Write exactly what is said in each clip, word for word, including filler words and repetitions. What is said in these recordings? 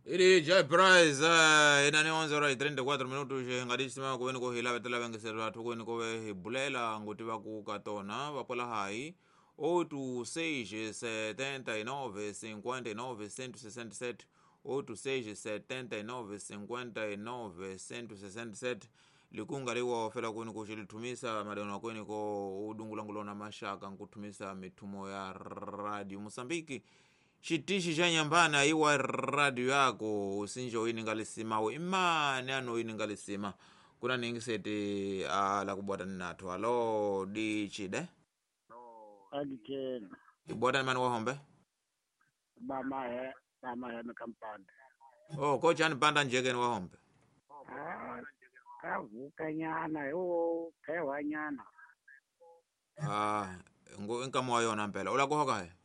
Ili Jai Prize uh, inani onze ora trenta e quattro minutos ngadisima kuweni ko hila betela bengesera tu kuweni ko hibulela ngutiva ku katona vapola hai oito seis setenta e nove cinquenta e nove cento e sessenta e sete oito seis setenta e nove cinquenta e nove cento e sessenta e sete likunga liwa ofela kuweni kuchilitumisa madeno kweni ko udungulangulona mashaka nkutumisa mitumo ya radio Mosambiki chitishi cha nyambana iwa radio yako usinjo uiningalisima imani ano uiningalisima kuna ningiseti ala kubwata ninatu alo di chide Adiken ibwata mani wahombe bama he bama he mekampande. oh kocha ni panda njege ni wahombe Ah, kavuka nyana yo kewa nyana. ah ngo inkamwa yona mpela ula kuhoka he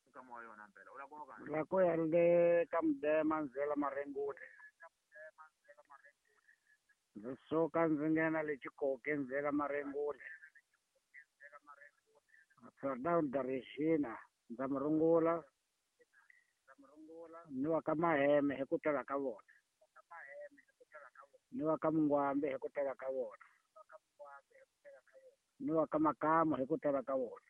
Lako yalde kamde manzela marengude. Nzisoka nzingena lechikoke nzela marengude. Sarda darishina nzamrungula niwa kama heme hekutala kavona. Niwa kama ngwambe hekutala kavona. Niwa kama kama hekutala kavona.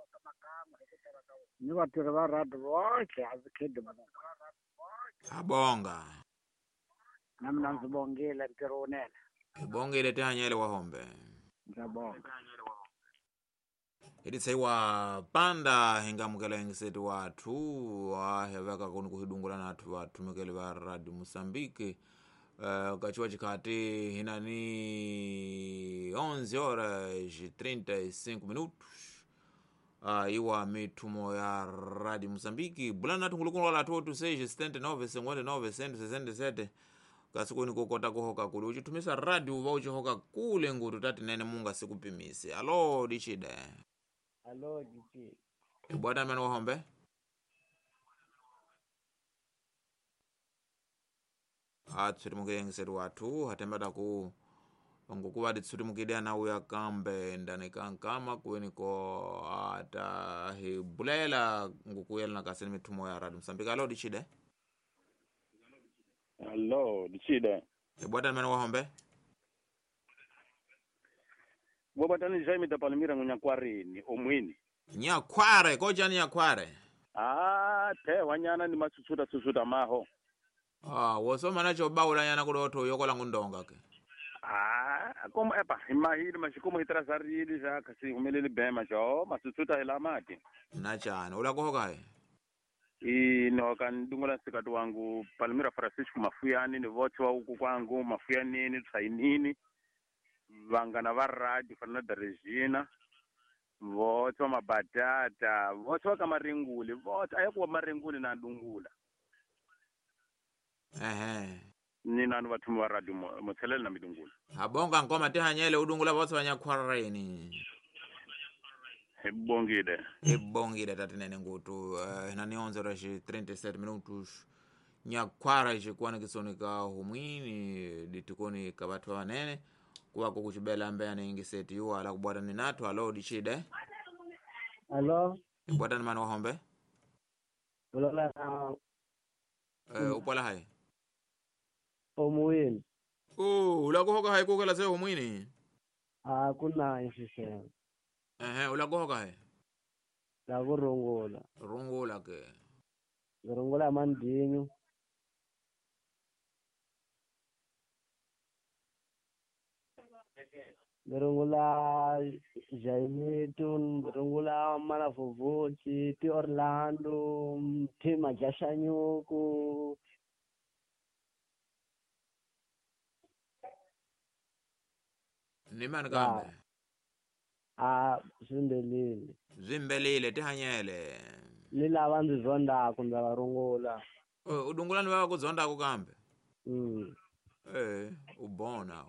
Niwa tiriva radu wote azikidi mungu. abonga Namna nzibongile ntirunene. ibonga ile tehanyele wahombe Nzabonga. iditsaiwa panda hingamukela hingiseti wathu aheveka kuni kuhidungula nathu vathumikeli va radio Mosambiki uh, kachiwa chikati hinani onze horas e trinta e cinco minutos uh, iwa mithumo ya radio Mosambiki bulana nathu ngulukunula lathu oito seis setenta e nove cinquenta e nove cento e sessenta e sete kasi kuni kukota kuhoka kuli uchitumisa radio uva uchihoka kule ngutu tati nene munga sikupimise alo dichide Alo jiti. ibwata mene wahombe atsutimukiyengiseti wathu hatembata ku ngukuva titsutimukidia nauya kambe ndani kankama kuweniko ata hibulela ngukuyelana kasini mithumo ya radio Mosambiki alo dichide Hello, Dichida. ibwata mene wahombe Bobatani Jaime da Palmira ngunyakwarini omwini. nyakware kochani nyakware Ah, te wanyana ni masusuda susuda maho. ah wosoma nacho baula yana kuloto yokola ngundonga ke Ah, como epa, imahili mashikumu hitrasarili za kasi humelele bema jo, masusuda hela mati. nachana ulakuhoka he Ino kan dungula sikatu wangu Palmira Francisco mafuyani ni vote wa huku kwangu mafuyani ni tsainini. Vangana va radio fana da Regina. Vote wa mabatata, vote wa kamaringuli, vote ayakuwa maringuli na dungula. ehe Ni nanu vatumi wa radio mothelele na midungula. abonga nkoma tehanyele udungula vose vanyakwareni Hebongide. ibongile tatinene ngutu uh, nani onze horas e trinta e sete minutos nyakwara icikuwana kisonika humwini ditikoni kavathu vanene kuwako kuchibela mbeyani ingiseti yuwa ala kubwatani nathu alo dichide Alo. ibwatani mani wahombe Ulola na uh, upola hai omuwini. uh, ulakuhoka hai kukela se humwini Ah, kuna insisema. ehe ulakuhoka hai La kurungula. rungula ke Kurungula mandinyu. Kurungula Jaimitu, kurungula Malavuvuti, ti Orlando, ti Majashanyuku. ni mani kambe Ah, Zimbelile. zimbelile tehanyele Lila vandu zonda kunda varungula. uh, udungulani vava kuzondako kambe Mm. eh ubona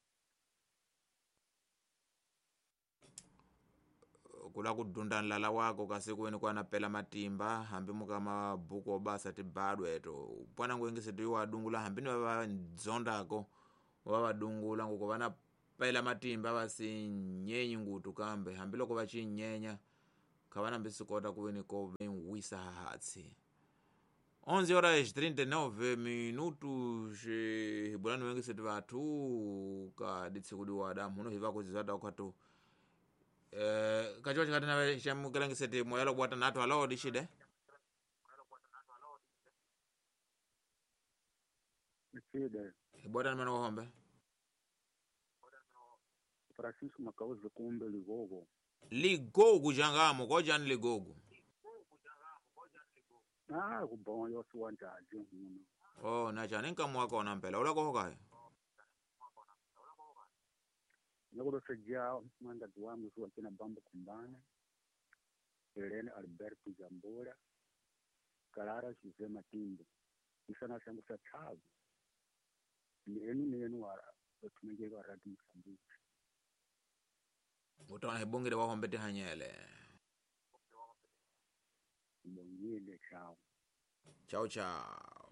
kula kudunda nlala wako kasikweni kwanapela matimba hambi mukama buku obasa tibadwe eto pwana nguingiseti wadungula hambi ni vava nzondako wavadungula nguko vanapela matimba vasinyenyi ngutu kambe hambi loko vachinyenya khavana mbisikota kuweni ko venwisa hahatsi onze horas trinta e nove minutos eh, hibulani wengi seti vatu kaditsikudiwa damu no hiva kuzizada ukatu eh, kachiwa chingati nawe chamukilangi seti moyalo bwata nato alo dishide Nchide hibwata nimeno kohombe Francisco Makauzi kumbe ligogo. ligogu jangamo kojani ligogu Ah, kubonga yosi wanjaje muno. oh nachani nkamwako nampela ulakohokahe Nakulo sejao manda duwamu zuwa kina bambu kumbane. Helene Alberto Jambura. Karara Jose Matimbo. Isana shangu sa chabu. Ni enu ni enu wara. Tumenge wa radi msambuchi. utaona hibungile wahombeti hanyele Mbongile chao. chao chao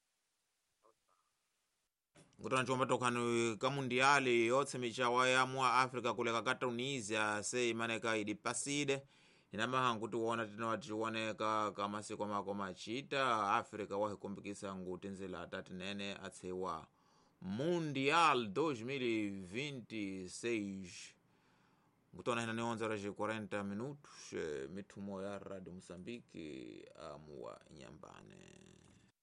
ngutona chomba tokanu kamundiali yotse michawa ya mwa Africa kule kaka Tunisia sei imaneka idi paside inamaha nguti wona tino atiwoneka kama siko mako machita Africa wahikumbikisa nguti nzila atati nene atsewa Mundial dois mil e vinte e seis ngutona hina ni onze horas e quarenta minutos mithumo ya Radio Moçambique amuwa Nyambane.